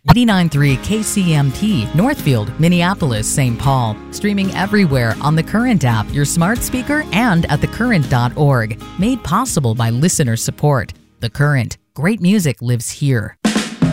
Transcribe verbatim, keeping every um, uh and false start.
eighty-nine point three K C M T, Northfield, Minneapolis, Saint Paul. Streaming everywhere on the Current app, your smart speaker, and at the current dot org. Made possible by listener support. The Current. Great music lives here.